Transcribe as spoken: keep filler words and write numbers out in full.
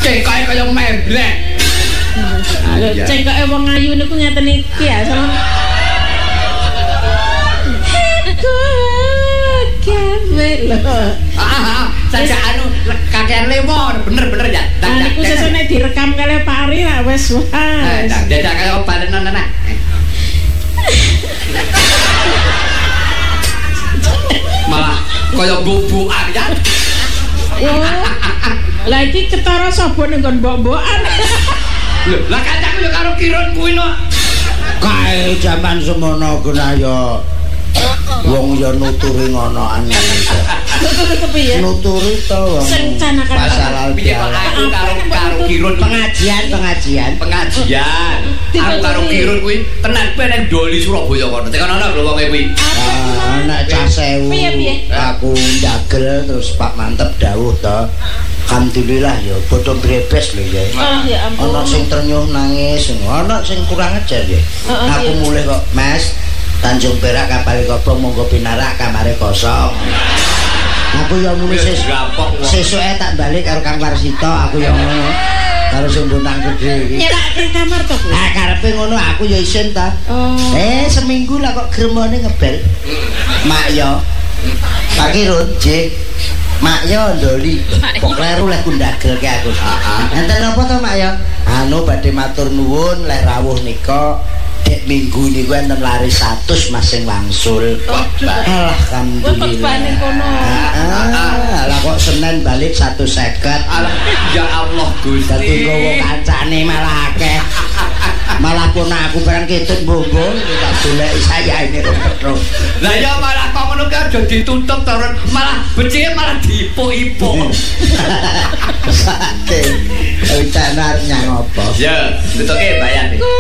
cengkoke kaya mebrek. Lho cengkoke wong ayu niku ngeten iki ya sama. Ah, saja anu kakean lemon, bener-bener ya. Nah, niku sesuk nek direkam kali Pak Ari lah wis wah. Nah, dadak kaya balenan anak. Malah kaya bubukan ya. Oh. Lah iki ketara sabun nggon mbok-mbokan. Lho, lah kancaku ya karo Kirun kuwi no. Kae jaman semono kena ya wong ya nuturi ngonoan. Nuturi kepiye? Nuturi to wong. Sing canakan masalah piye Pak aku karo karo Kirun pengajian pengajian pengajian. Aku karo Kirun kuwi tenan peneng doli Surabaya kono. Tekan ana lho wong kuwi. Ana cah sewu. Aku ndagel terus Pak Mantep dawuh to. Alhamdulillah ya bodho brebes lho ya. Oh ya ampun. Ana sing ternyuh nangis, ana sing kurang ajar ya. Aku mulih kok, Mas. Tanjung Perak kapal kobong monggo pinarak kamare kosong. Aku ya mulih sesuke tak balik karo Kang Warsito, aku ya ngono. Karo sing bontang gedhe iki. Nyerak ning kamar to, Bu? Ah karepe ngono aku ya isin ta. Oh. Eh seminggu lah kok gremone ngebel. Mak yo. Pak Kirun, J. Mak yo ndoli. Kok kleru leh kundagelke aku. Heeh. Enten apa to Mak yo? Anu badhe matur nuwun leh rawuh nika dek minggu niku enten laris seratus masing wangsul. Alhamdulillah. Bane kono. Ah, lah kok Senin balik seratus seket. Ya Allah Gusti. Dadi gowo kancane malah akeh. Malah pun aku barang ketut bombol tak goleki saya ini terus. Lah ya malah kok ngono ki aja ditutup turun malah becike malah diipuk-ipuk. Sakit. Wis tenar nyang apa? Ya, tutuke bayar.